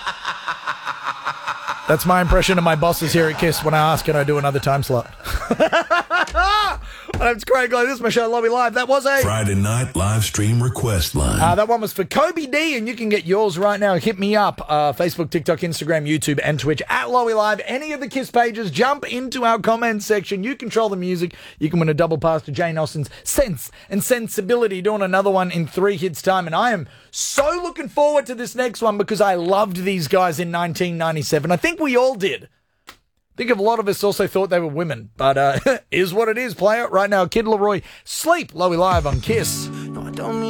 That's my impression of my bosses here at KISS when I ask, can I do another time slot? My name's Craig Lowe. This is my show, Lobby Live. That was a Friday night live stream request line. that one was for Kobe D, and you can get yours right now. Hit me up. Facebook, TikTok, Instagram, YouTube, and Twitch at Lobby Live. Any of the KISS pages, jump into our comments section. You control the music. You can win a double pass to Jane Austen's Sense and Sensibility, doing another one in 3 hits time. And I am so looking forward to this next one because I loved these guys in 1997. I think we all did. I think a lot of us also thought they were women, but is what it is. Play it right now. Kid Laroi, Sleep, Lobby Live on KISS. No, I don't mean